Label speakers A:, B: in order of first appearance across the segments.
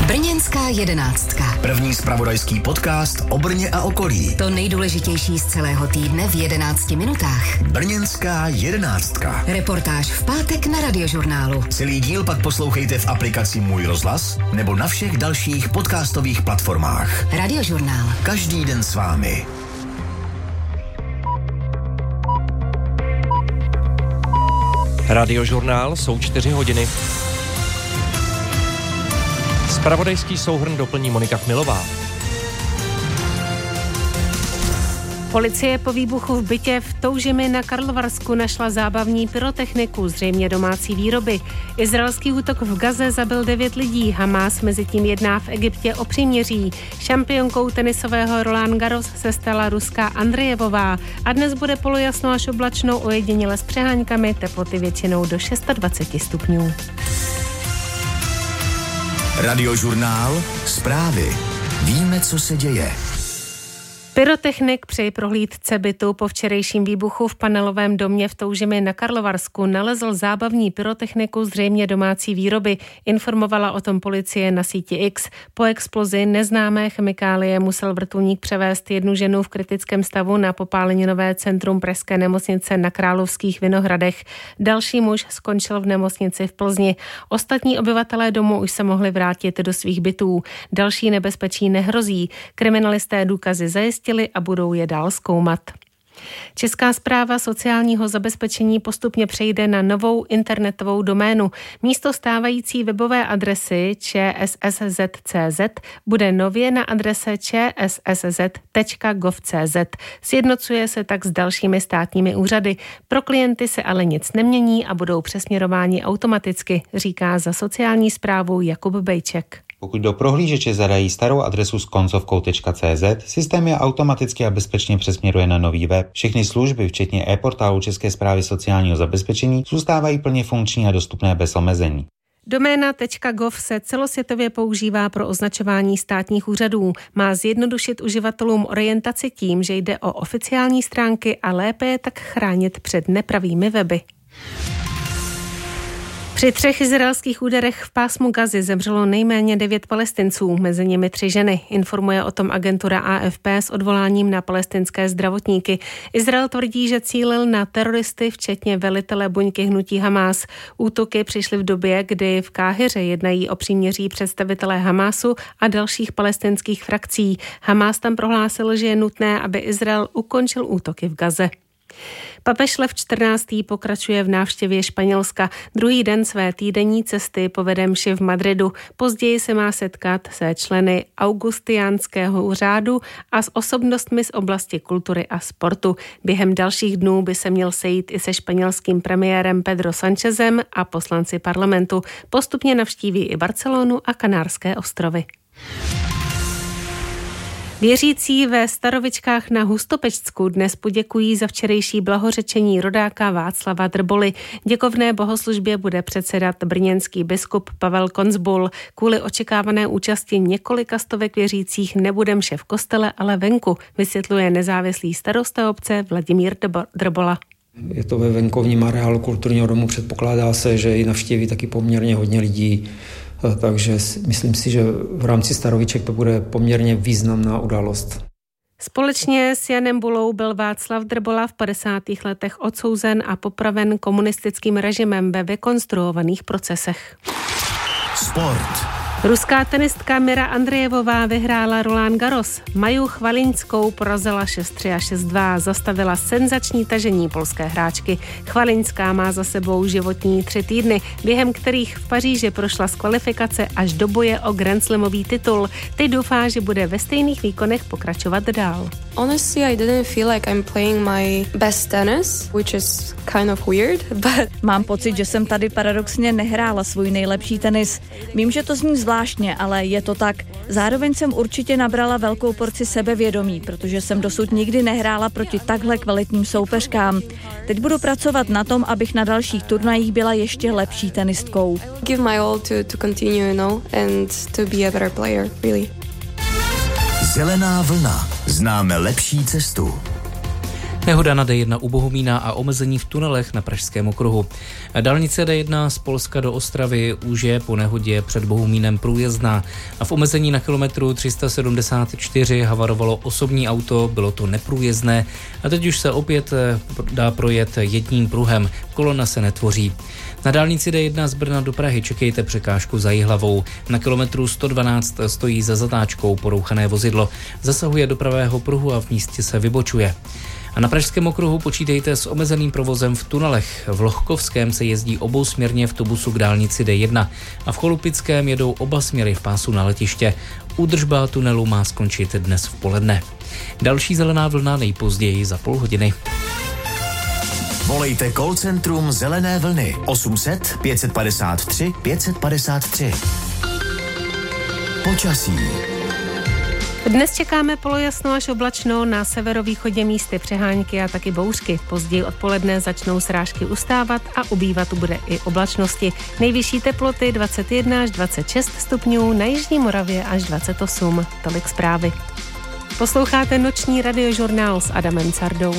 A: Brněnská jedenáctka.
B: První zpravodajský podcast o Brně a okolí.
A: To nejdůležitější z celého týdne v 11 minutách.
B: Brněnská jedenáctka.
A: Reportáž v pátek na Radiožurnálu.
B: Celý díl pak poslouchejte v aplikaci Můj rozhlas nebo na všech dalších podcastových platformách.
A: Radiožurnál.
B: Každý den s vámi.
C: Radiožurnál, jsou 4 hodiny. Zpravodajský souhrn doplní Monika Chmilová.
D: Policie po výbuchu v bytě v Toužimi na Karlovarsku našla zábavní pyrotechniku, zřejmě domácí výroby. Izraelský útok v Gaze zabil 9 lidí, Hamás mezitím jedná v Egyptě o příměří. Šampionkou tenisového Roland Garros se stala ruská Andrejevová a dnes bude polojasno až oblačno, ojediněle s přeháňkami, teploty většinou do 26 stupňů.
B: Radiožurnál, zprávy. Víme, co se děje.
D: Pyrotechnik při prohlídce bytu po včerejším výbuchu v panelovém domě v Toužimi na Karlovarsku nalezl zábavní pyrotechniku, zřejmě domácí výroby. Informovala o tom policie na síti X. Po explozi neznámé chemikálie musel vrtulník převést jednu ženu v kritickém stavu na popáleninové centrum pražské nemocnice na Královských Vinohradech. Další muž skončil v nemocnici v Plzni. Ostatní obyvatelé domu už se mohli vrátit do svých bytů. Další nebezpečí nehrozí. Kriminalisté důkazy zajistili a budou je dál zkoumat. Česká správa sociálního zabezpečení postupně přejde na novou internetovou doménu. Místo stávající webové adresy čssz.cz bude nově na adrese čssz.gov.cz. Sjednocuje se tak s dalšími státními úřady. Pro klienty se ale nic nemění a budou přesměrováni automaticky, říká za sociální správu Jakub Bejček.
E: Pokud do prohlížeče zadají starou adresu s koncovkou .cz, systém je automaticky a bezpečně přesměruje na nový web. Všechny služby, včetně e-portálu České správy sociálního zabezpečení, zůstávají plně funkční a dostupné bez omezení.
D: Doména .gov se celosvětově používá pro označování státních úřadů. Má zjednodušit uživatelům orientaci tím, že jde o oficiální stránky a lépe je tak chránit před nepravými weby. Při 3 izraelských úderech v pásmu Gazy zemřelo nejméně 9 Palestinců, mezi nimi 3 ženy. Informuje o tom agentura AFP s odvoláním na palestinské zdravotníky. Izrael tvrdí, že cílil na teroristy, včetně velitele buňky hnutí Hamás. Útoky přišly v době, kdy v Káhiře jednají o příměří představitelé Hamásu a dalších palestinských frakcí. Hamás tam prohlásil, že je nutné, aby Izrael ukončil útoky v Gaze. Papež Lev XIV. Pokračuje v návštěvě Španělska. Druhý den své týdenní cesty povede mši v Madridu. Později se má setkat se členy Augustiánského řádu a s osobnostmi z oblasti kultury a sportu. Během dalších dnů by se měl sejít i se španělským premiérem Pedro Sánchezem a poslanci parlamentu. Postupně navštíví i Barcelonu a Kanárské ostrovy. Věřící ve Starovičkách na Hustopečsku dnes poděkují za včerejší blahořečení rodáka Václava Drboly. Děkovné bohoslužbě bude předsedat brněnský biskup Pavel Konzbul. Kvůli očekávané účasti několika stovek věřících nebude mše v kostele, ale venku, vysvětluje nezávislý starosta obce Vladimír Drbola.
F: Je to ve venkovním areálu kulturního domu, předpokládá se, že ji navštíví taky poměrně hodně lidí. Takže myslím si, že v rámci Staroviček to bude poměrně významná událost.
D: Společně s Janem Bulou byl Václav Drbola v 50. letech odsouzen a popraven komunistickým režimem ve vykonstruovaných procesech.
B: Sport.
D: Ruská tenistka Mira Andrejevová vyhrála Roland Garros. Maju Chvaliňskou porazila 6-3 a 6-2. Zastavila senzační tažení polské hráčky. Chvaliňská má za sebou životní 3 týdny, během kterých v Paříži prošla z kvalifikace až do boje o Grand Slamový titul. Teď doufá, že bude ve stejných výkonech pokračovat dál.
G: Honestly, I didn't feel like I'm playing my best tennis, which is kind of weird, but...
H: Mám pocit, že jsem tady paradoxně nehrála svůj nejlepší tenis. Vím, že to zní zvláštně, ale je to tak. Zároveň jsem určitě nabrala velkou porci sebevědomí, protože jsem dosud nikdy nehrála proti takhle kvalitním soupeřkám. Teď budu pracovat na tom, abych na dalších turnajích byla ještě lepší tenistkou.
G: Give my all to continue, and to be a better player, really.
B: Zelená vlna. Známe lepší cestu.
I: Nehoda na D1 u Bohumína a omezení v tunelech na Pražském okruhu. Dálnice D1 z Polska do Ostravy už je po nehodě před Bohumínem průjezdná a v omezení na kilometru 374 havarovalo osobní auto, bylo to neprůjezdné a teď už se opět dá projet jedním pruhem, kolona se netvoří. Na dálnici D1 z Brna do Prahy čekejte překážku za Jihlavou. Na kilometru 112 stojí za zatáčkou porouchané vozidlo, zasahuje do pravého pruhu a v místě se vybočuje. A na Pražském okruhu počítejte s omezeným provozem v tunelech. V Lohkovském se jezdí obousměrně v Tubusu k dálnici D1 a v Cholupickém jedou oba směry v pásu na letiště. Údržba tunelu má skončit dnes v poledne. Další zelená vlna nejpozději za půl hodiny.
B: Volejte call centrum Zelené vlny 800 553 553. Počasí.
D: Dnes čekáme polojasno až oblačno, na severovýchodě místy přehánky a taky bouřky. Později odpoledne začnou srážky ustávat a ubývat bude i oblačnosti. Nejvyšší teploty 21 až 26 stupňů, na jižní Moravě až 28. Tolik zprávy. Posloucháte noční radiožurnál s Adamem Cardou.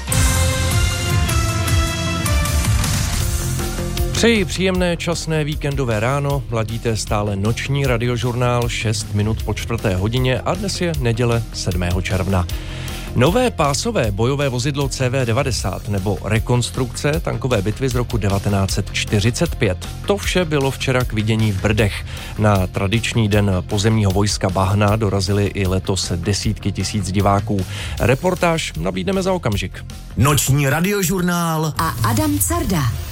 C: Přeji příjemné časné víkendové ráno, ladíte stále noční radiožurnál 6 minut po 4. hodině a dnes je neděle 7. června. Nové pásové bojové vozidlo CV90 nebo rekonstrukce tankové bitvy z roku 1945. To vše bylo včera k vidění v Brdech. Na tradiční den pozemního vojska Bahna dorazili i letos desítky tisíc diváků. Reportáž nabídneme za okamžik.
B: Noční radiožurnál
A: a Adam Carda.